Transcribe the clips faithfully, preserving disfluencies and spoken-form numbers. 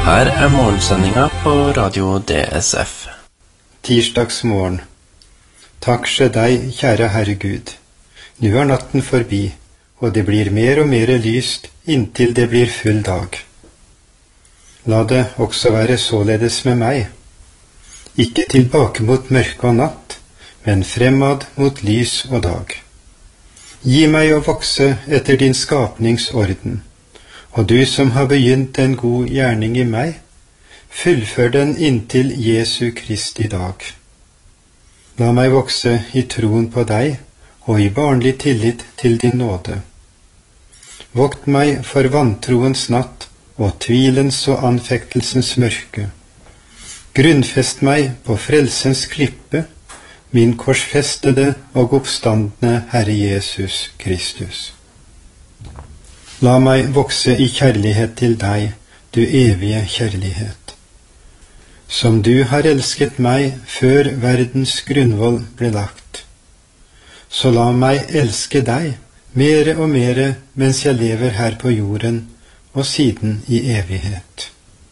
Her er morgensendinga på Radio D S F. Tirsdagsmorgen. Takk skje deg, kjære Herre Gud. Nå er natten forbi, og det blir mer og mer lyst inntil det blir full dag. La det også være således med meg. Ikke tilbake mot mørke og natt, men fremad mot lys og dag. Gi meg å vokse etter din skapningsorden, og du som har begynt en god gjerning i meg, fullfør den inntil Jesu Kristi dag. La meg vokse i troen på deg og i barnlig tillit til din nåde. Vokt meg for vantroens natt og tvilens og anfektelsens mørke. Grunnfest meg på frelsens klippe, min korsfestede og oppstandne Herre Jesus Kristus. La meg vokse i kjærlighet til deg, du evige kjærlighet. Som du har elsket meg før verdens grunnvoll ble lagt, så la meg elske deg mere og mere mens jeg lever her på jorden og siden i evighet.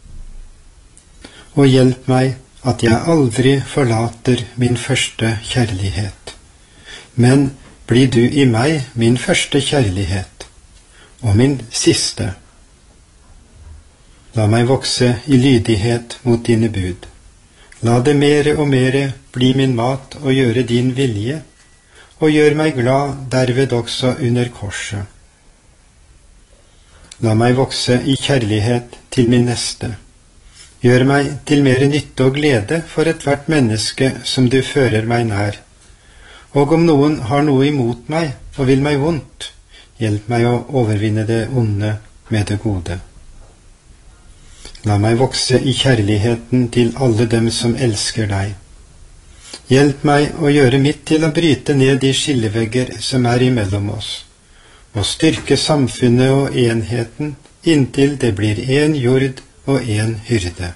Og hjelp meg at jeg aldri forlater min første kjærlighet, men blir du i meg min første kjærlighet, og min siste. La meg vokse i lydighet mot dine bud. La det mere og mere bli min mat å gjøre din vilje, og gjør meg glad derved også under korset. La meg vokse i kjærlighet til min neste. Gjør meg til mer nytte og glede for et hvert menneske som du fører meg nær. Og om noen har noe imot meg og vil meg vondt, hjelp meg å overvinne det onde med det gode. La meg vokse i kjærligheten til alle dem som elsker deg. Hjelp meg å gjøre mitt til å bryte ned de skillevegger som er imellom oss, og styrke samfunnet og enheten inntil det blir en jord og en hyrde.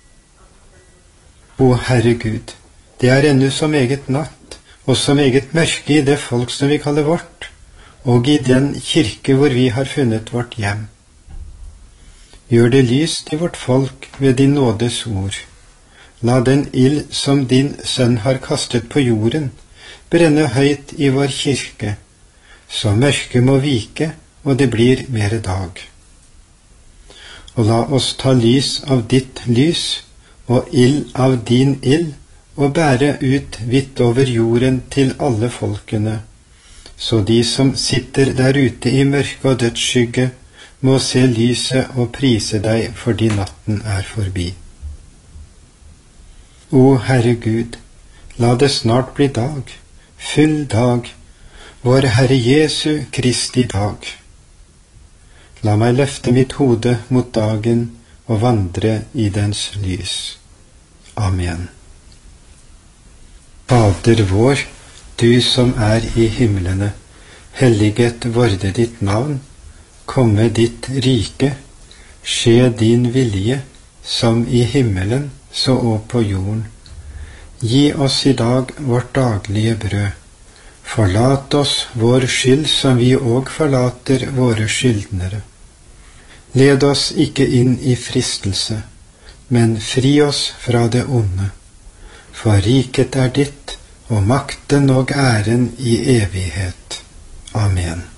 O Herre Gud, det er ennå så meget natt, og så meget mørke i det folk som vi kaller vårt, og i den kirke hvor vi har funnet vårt hjem. Gjør det lyst i vårt folk ved din nådes ord. La den ild som din sønn har kastet på jorden, brenne høyt i vår kirke, så mørket må vike, og det blir mere dag. Og la oss ta lys av ditt lys, og ild av din ild, og bære ut vidt over jorden til alle folkene, så de som sitter der ute i mørke og dødsskygge, må se lyset og prise deg fordi natten er forbi. O Herre Gud, la det snart bli dag, full dag, vår Herre Jesu Kristi dag. La meg løfte mitt hode mot dagen og vandre i dens lys. Amen. Fader vår, du som er i himlene, helliget vorde ditt navn, komme ditt rike, skje din vilje, som i himmelen, så og på jorden. Gi oss i dag vårt daglige brød. Forlat oss vår skyld som vi òg forlater våre skyldnere. Led oss ikke inn i fristelse, men fri oss fra det onde. For riket er ditt, og makten og æren i evighet. Amen.